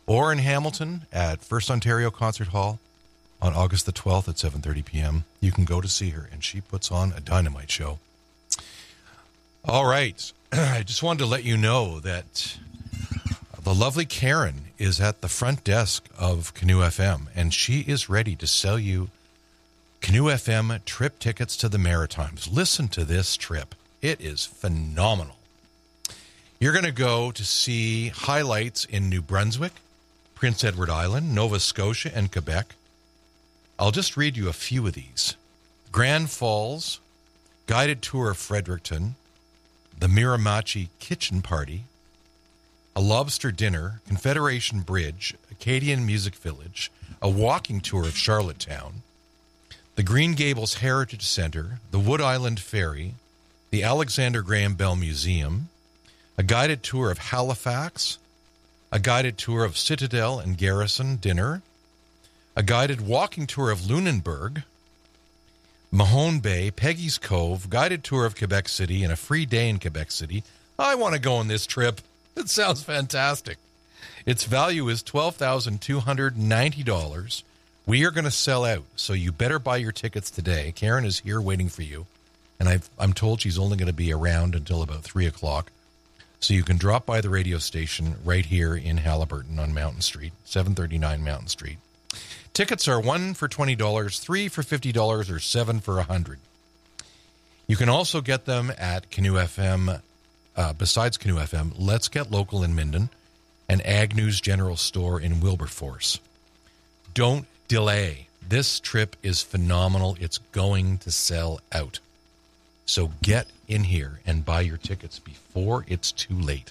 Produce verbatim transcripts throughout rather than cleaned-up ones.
or in Hamilton at First Ontario Concert Hall on August the twelfth at seven thirty p.m. You can go to see her, and she puts on a dynamite show. All right. I just wanted to let you know that the lovely Karen is at the front desk of Canoe F M, and she is ready to sell you Canoe F M trip tickets to the Maritimes. Listen to this trip. It is phenomenal. You're going to go to see highlights in New Brunswick, Prince Edward Island, Nova Scotia, and Quebec. I'll just read you a few of these. Grand Falls, guided tour of Fredericton, the Miramichi Kitchen Party, a lobster dinner, Confederation Bridge, Acadian Music Village, a walking tour of Charlottetown, the Green Gables Heritage Center, the Wood Island Ferry, the Alexander Graham Bell Museum, a guided tour of Halifax, a guided tour of Citadel and Garrison Dinner, a guided walking tour of Lunenburg, Mahone Bay, Peggy's Cove, guided tour of Quebec City, and a free day in Quebec City. I want to go on this trip. It sounds fantastic. Its value is twelve thousand two hundred ninety dollars. We are going to sell out, so you better buy your tickets today. Karen is here waiting for you, and I've, I'm told she's only going to be around until about three o'clock. So you can drop by the radio station right here in Haliburton on Mountain Street, seven thirty-nine Mountain Street. Tickets are one for twenty dollars, three for fifty dollars, or seven for one hundred dollars. You can also get them at Canoe F M, uh, besides Canoe F M, Let's Get Local in Minden, and Agnew's General Store in Wilberforce. Don't delay. This trip is phenomenal. It's going to sell out. So get in here and buy your tickets before it's too late.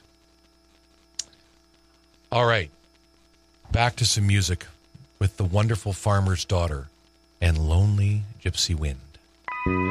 All right. Back to some music with The Wonderful Farmer's Daughter and Lonely Gypsy Wind.